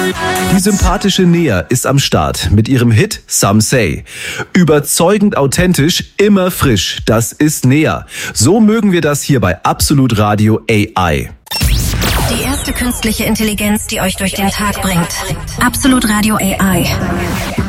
Die sympathische Nea ist am Start mit ihrem Hit Some Say. Überzeugend authentisch, immer frisch, das ist Nea. So mögen wir das hier bei Absolut Radio AI. Die erste künstliche Intelligenz, die euch durch den Tag bringt. Absolut Radio AI.